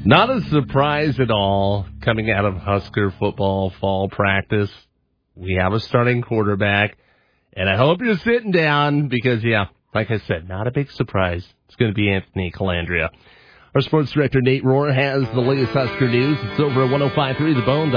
Not a surprise at all coming out of Husker football fall practice. We have a starting quarterback, and I hope you're sitting down because, yeah, like I said, not a big surprise. It's going to be Anthony Calandria. Our sports director, Nate Rohr, has the latest Husker news. It's over at 105.3 The Bone.